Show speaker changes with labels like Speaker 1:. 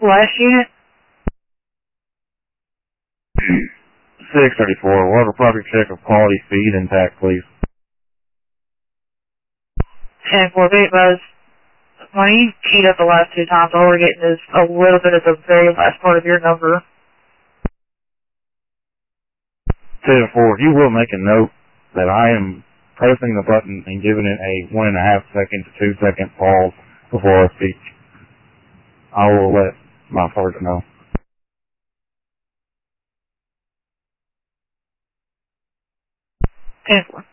Speaker 1: Last unit?
Speaker 2: 634, we'll have a proper check of quality feed intact, please.
Speaker 1: 10-4, Buzz. When you keyed up the last two times, all we're getting is a little bit of the very last part of your number.
Speaker 2: 10-4, you will make a note that I am pressing the button and giving it a 1.5 second to 2 second pause before I speak. I will let my parts know.
Speaker 1: 10-4.